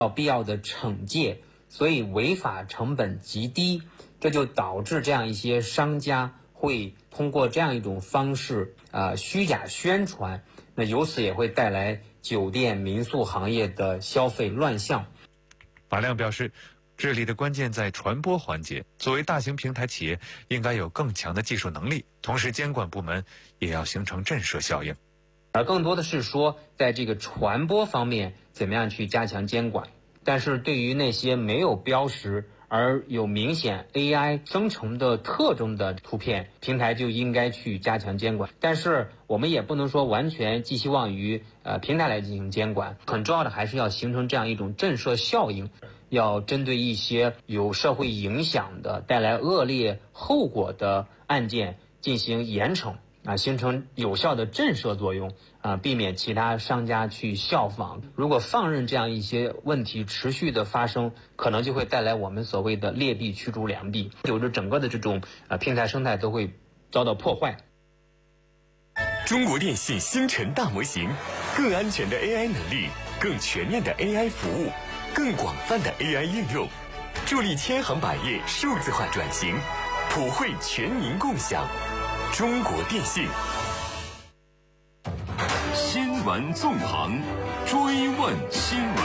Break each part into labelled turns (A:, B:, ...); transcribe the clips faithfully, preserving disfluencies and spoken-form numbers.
A: 到必要的惩戒，所以违法成本极低，这就导致这样一些商家会通过这样一种方式啊、呃、虚假宣传，那由此也会带来酒店民宿行业的消费乱象。
B: 马亮表示，治理的关键在传播环节，作为大型平台企业应该有更强的技术能力，同时监管部门也要形成震慑效应。
A: 而更多的是说在这个传播方面怎么样去加强监管，但是对于那些没有标识而有明显 A I 生成的特征的图片，平台就应该去加强监管。但是我们也不能说完全寄希望于呃平台来进行监管，很重要的还是要形成这样一种震慑效应，要针对一些有社会影响的、带来恶劣后果的案件进行严惩啊，形成有效的震慑作用啊，避免其他商家去效仿。如果放任这样一些问题持续的发生，可能就会带来我们所谓的劣币驱逐良币，有着整个的这种呃平台生态都会遭到破坏。
C: 中国电信星辰大模型，更安全的 A I 能力，更全面的 A I 服务，更广泛的 A I 应用，助力千行百业数字化转型，普惠全民共享。中国电信。新闻纵横，追问新闻。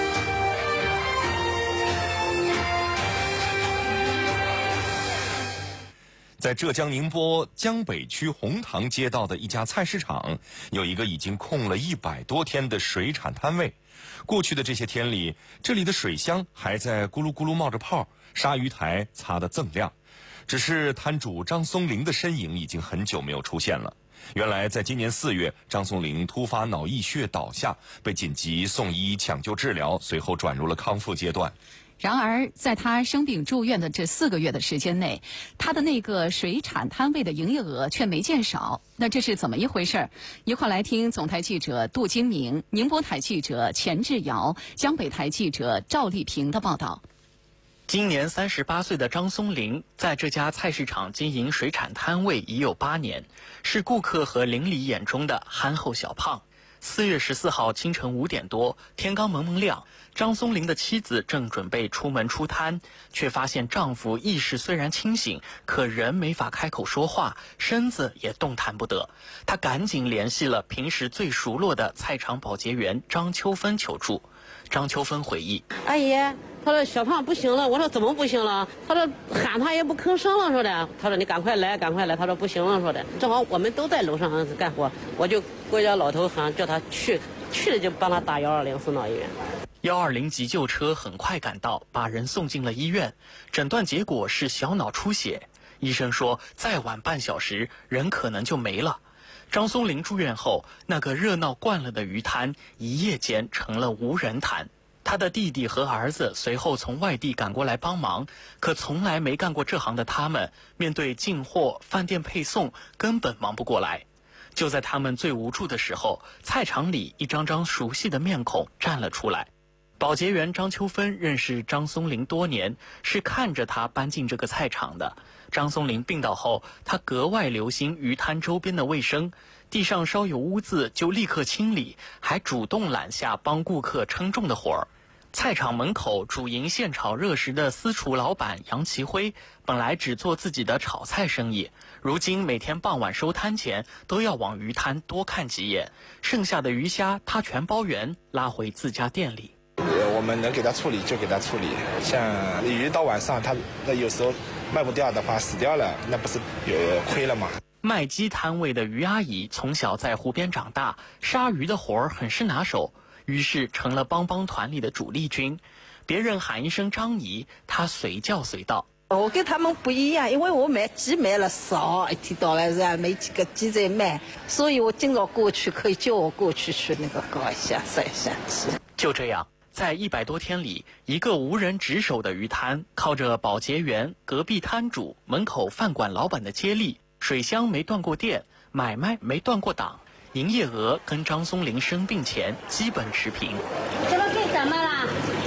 C: 在浙江宁波江北区红塘街道的一家菜市场，有一个已经空了一百多天的水产摊位。过去的这些天里，这里的水箱还在咕噜咕噜冒着泡，鲨鱼台擦得锃亮。只是摊主张松龄的身影已经很久没有出现了。原来在今年四月，张松龄突发脑溢血倒下，被紧急送医抢救治疗，随后转入了康复阶段。
D: 然而，在他生病住院的这四个月的时间内，他的那个水产摊位的营业额却没见少。那这是怎么一回事？一块来听总台记者杜金明、宁波台记者钱志尧、江北台记者赵丽萍的报道。
E: 今年三十八岁的张松龄在这家菜市场经营水产摊位已有八年，是顾客和邻里眼中的憨厚小胖。四月十四号清晨五点多，天刚蒙蒙亮，张松龄的妻子正准备出门出摊，却发现丈夫意识虽然清醒，可人没法开口说话，身子也动弹不得。她赶紧联系了平时最熟络的菜场保洁员张秋芬求助。张秋芬回忆：
F: 阿姨，他说小胖不行了。我说怎么不行了？他说喊他也不吭声了，说的。他说你赶快来，赶快来。他说不行了，说的。正好我们都在楼上干活，我就过叫老头喊叫他去，去了就帮他打幺二零送到医院。
E: 幺二零急救车很快赶到，把人送进了医院。诊断结果是小脑出血，医生说再晚半小时人可能就没了。张松龄住院后，那个热闹惯了的鱼摊一夜间成了无人摊。他的弟弟和儿子随后从外地赶过来帮忙，可从来没干过这行的他们，面对进货、饭店配送，根本忙不过来。就在他们最无助的时候，菜场里一张张熟悉的面孔站了出来。保洁员张秋芬认识张松龄多年，是看着他搬进这个菜场的。张松龄病倒后，他格外留心鱼摊周边的卫生，地上稍有污渍就立刻清理，还主动揽下帮顾客称重的活儿。菜场门口主营现炒热食的私厨老板杨其辉，本来只做自己的炒菜生意，如今每天傍晚收摊前都要往鱼摊多看几眼，剩下的鱼虾他全包圆，拉回自家店里。
G: 我们能给他处理就给他处理，像鱼到晚上他那有时候卖不掉的话死掉了，那不是有亏了吗？
E: 卖鸡摊位的于阿姨从小在湖边长大，杀鱼的活儿很是拿手，于是成了帮帮团里的主力军。别人喊一声张姨，她随叫随到。
H: 我跟他们不一样，因为我卖鸡卖了少，一天到晚是没几个鸡在卖，所以我经常过去，可以叫我过去去那个搞一下晒一下鸡。
E: 就这样，在一百多天里，一个无人值守的鱼摊，靠着保洁员、隔壁摊主、门口饭馆老板的接力，水箱没断过电，买卖没断过档，营业额跟张松龄生病前基本持平。
I: 这个给怎么了？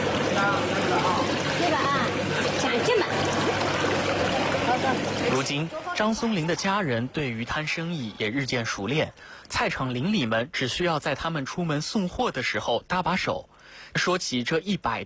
I: 这个啊，想进吧。
E: 如今，张松龄的家人对鱼摊生意也日渐熟练，菜场邻里们只需要在他们出门送货的时候搭把手。 说起这一百